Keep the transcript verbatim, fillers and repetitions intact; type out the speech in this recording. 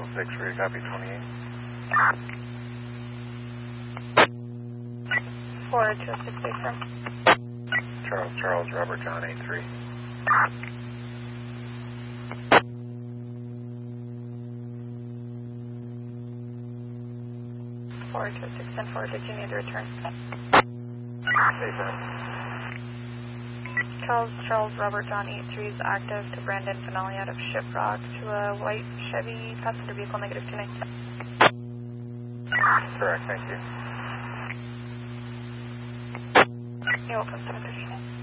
six, ready, copy twenty-eight. four two six eight four. Charles, Charles, Robert, John, eight three. four two six and four, did you need to return? Paper. Charles, Charles, Robert, John, eight three is active to Brandon Finale out of Shiprock to a white Chevy passenger vehicle, negative two nine. Correct, thank you. You're welcome, seven thirty.